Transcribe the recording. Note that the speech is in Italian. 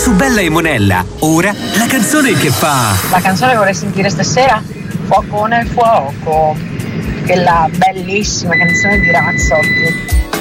su Bella e Monella. Ora la canzone che fa... La canzone che vorrei sentire stasera, Fuoco nel fuoco, quella bellissima canzone di Razzotti.